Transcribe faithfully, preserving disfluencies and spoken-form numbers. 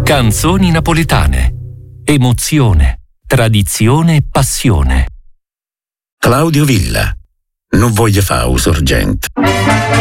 Canzoni napoletane. Emozione, tradizione e passione. Claudio Villa. Non voglio fa sorgente.